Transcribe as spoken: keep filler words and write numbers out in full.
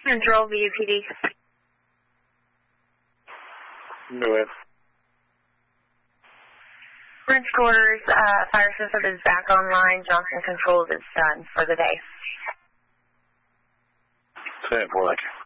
Control, V U P D. Go ahead. Bridge quarters, uh, fire system is back online. Johnson Controls is done for the day. ten four, thank you.